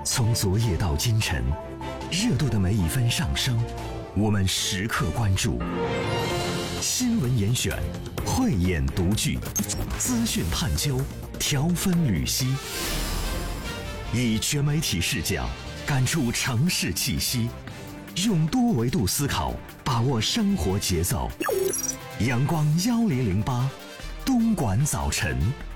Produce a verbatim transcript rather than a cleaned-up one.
从昨夜到今晨，热度的每一分上升，我们时刻关注。新闻严选，慧眼独具，资讯探究，条分缕析，以全媒体视角感触城市气息，用多维度思考把握生活节奏。阳光一零零八，东莞早晨。